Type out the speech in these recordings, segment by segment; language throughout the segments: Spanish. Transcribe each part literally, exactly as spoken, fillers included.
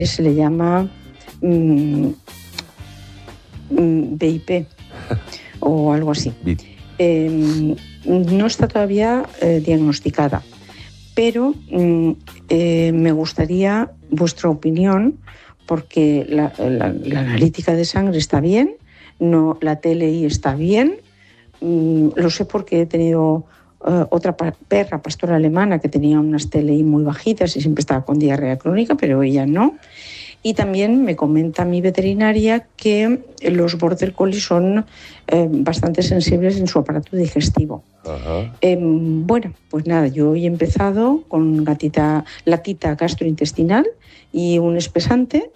se le llama mmm, B I P o algo así. Eh, no está todavía eh, diagnosticada, pero eh, me gustaría vuestra opinión, porque la, la, la analítica de sangre está bien, no, la T L I está bien, mm, lo sé porque he tenido uh, otra pa- perra pastora alemana que tenía unas T L I muy bajitas y siempre estaba con diarrea crónica, pero ella no. Y también me comenta mi veterinaria que los border collie son eh, bastante sensibles en su aparato digestivo. Ajá. Eh, bueno, pues nada, yo hoy he empezado con gatita, latita gastrointestinal y un espesante,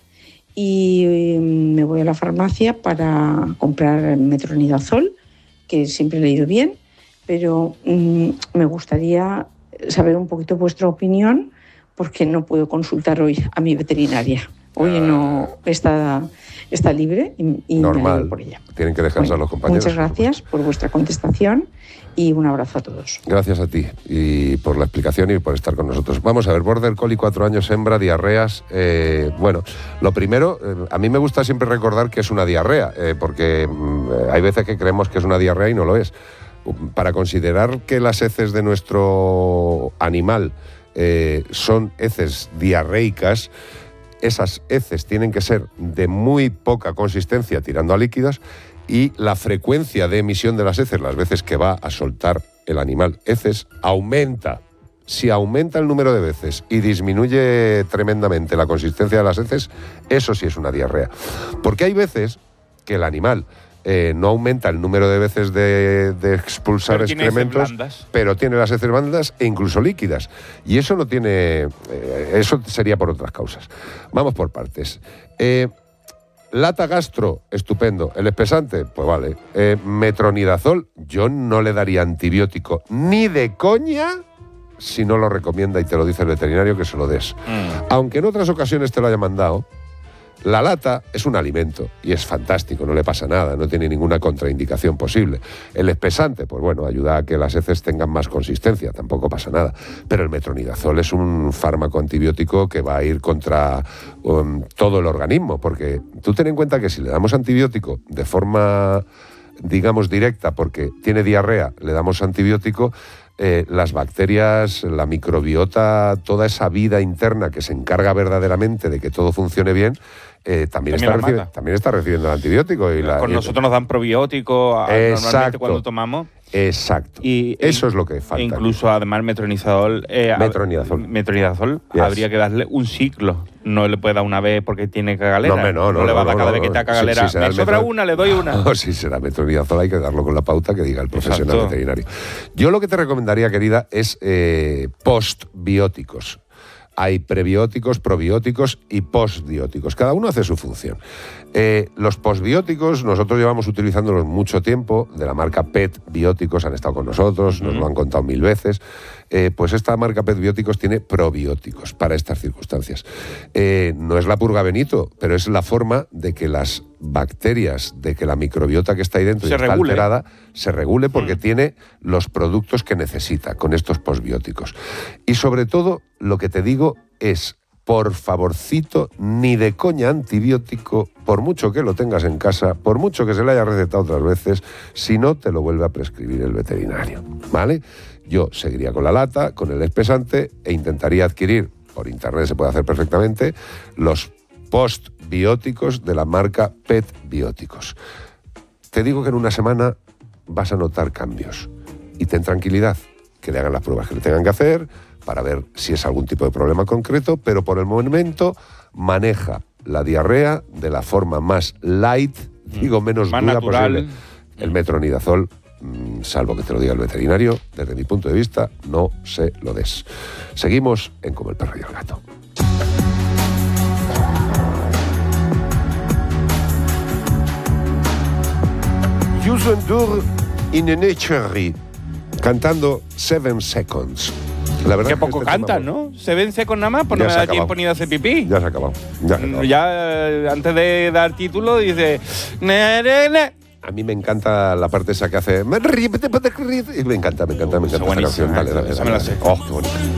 y me voy a la farmacia para comprar metronidazol, que siempre he leído bien, pero mmm, me gustaría saber un poquito vuestra opinión, porque no puedo consultar hoy a mi veterinaria. Hoy no está, está libre y, y Normal. me alegro por ella. Tienen que descansar Bueno, los compañeros. Muchas gracias por vuestra contestación y un abrazo a todos. Gracias a ti y por la explicación y por estar con nosotros. Vamos a ver, Border Collie, cuatro años, hembra, diarreas. Eh, bueno, lo primero, eh, a mí me gusta siempre recordar que es una diarrea, eh, porque eh, hay veces que creemos que es una diarrea y no lo es. Para considerar que las heces de nuestro animal eh, son heces diarreicas, esas heces tienen que ser de muy poca consistencia tirando a líquidas, y la frecuencia de emisión de las heces, las veces que va a soltar el animal heces, aumenta. Si aumenta el número de veces y disminuye tremendamente la consistencia de las heces, eso sí es una diarrea. Porque hay veces que el animal eh, no aumenta el número de veces de, de expulsar pero excrementos, pero tiene las heces blandas e incluso líquidas. Y eso no tiene... Eh, eso sería por otras causas. Vamos por partes. Eh, Lata gastro, estupendo. El espesante, pues vale. Eh, metronidazol, yo no le daría antibiótico ni de coña si no lo recomienda y te lo dice el veterinario que se lo des. Mm. Aunque en otras ocasiones te lo haya mandado, la lata es un alimento y es fantástico, no le pasa nada, no tiene ninguna contraindicación posible. El espesante, pues bueno, ayuda a que las heces tengan más consistencia, tampoco pasa nada. Pero el metronidazol es un fármaco antibiótico que va a ir contra um, todo el organismo, porque tú ten en cuenta que si le damos antibiótico de forma, digamos, directa, porque tiene diarrea, le damos antibiótico, Eh, las bacterias, la microbiota, toda esa vida interna que se encarga verdaderamente de que todo funcione bien, eh, también, también, está recibi- también está recibiendo el antibiótico. Y la, Con y nosotros nos dan probióticos normalmente Exacto. cuando tomamos. Exacto. Y, Eso e, es lo que falta. Incluso, además, metronidazol, eh, metronidazol. Metronidazol Yes. habría que darle un ciclo. No le puede dar una vez porque tiene cagalera. No, no, no, no, no le va a dar no, cada no, vez que no. está cagalera. Si, si Me sobra metro... una, le doy una. No, si será metronidazol hay que darlo con la pauta que diga el profesional Exacto. veterinario. Yo lo que te recomendaría, querida, es eh, postbióticos. Hay prebióticos, probióticos y postbióticos. Cada uno hace su función. Eh, los postbióticos, nosotros llevamos utilizándolos mucho tiempo, de la marca P E T Bióticos, han estado con nosotros, nos lo han contado mil veces. Eh, pues esta marca P E T Bióticos tiene probióticos para estas circunstancias. Eh, no es la purga Benito, pero es la forma de que las bacterias, de que la microbiota que está ahí dentro y está regule. alterada, se regule porque mm. tiene los productos que necesita con estos postbióticos. Y sobre todo, lo que te digo es, por favorcito, ni de coña antibiótico, por mucho que lo tengas en casa, por mucho que se le haya recetado otras veces, si no te lo vuelve a prescribir el veterinario, ¿vale? Yo seguiría con la lata, con el espesante, e intentaría adquirir, por internet se puede hacer perfectamente, los postbióticos de la marca P E T Bióticos. Te digo que en una semana vas a notar cambios. Y ten tranquilidad, que le hagan las pruebas que le tengan que hacer para ver si es algún tipo de problema concreto, pero por el momento maneja la diarrea de la forma más light, digo menos más dura natural. posible. El metronidazol, salvo que te lo diga el veterinario, desde mi punto de vista, no se lo des. Seguimos en Como el perro y el gato. Yusun Dur in a Nature, cantando Seven Seconds. La verdad Qué es que poco este cantan, tema, ¿no? Se vence con nada más, pues no Ya me se ha da acabado. tiempo ni de hacer pipí. Ya se ha acabado. Ya, se ha acabado. Ya, eh, antes de dar título, dice... "Ne, ne, ne". A mí me encanta la parte esa que hace... Y me encanta, me encanta, me encanta esta buenísima, canción. Dale, dale, esa me la dale. sé. Oh, qué bonito.